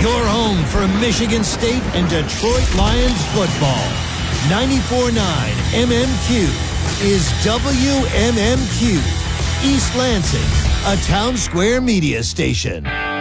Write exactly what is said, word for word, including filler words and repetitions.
Your home for Michigan State and Detroit Lions football. ninety-four point nine M M Q is W M M Q. East Lansing, a Town Square media station.